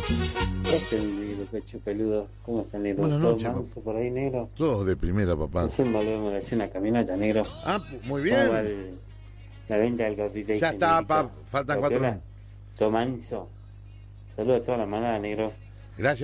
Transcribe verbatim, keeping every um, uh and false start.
Este es el negro pecho peludo. ¿Cómo está el negro? Buenas ¿Todo noches, manso por ahí, negro? Todos de primera, papá. Recién volvemos a hacer una caminata, negro. Ah, muy ¿Cómo va bien. el- la venta del Copy-Paste, Ya está, negrito? papá. Faltan ¿Todo cuatro piola? minutos. ¿Todo manso? Saludos a toda la manada, negro. Gracias.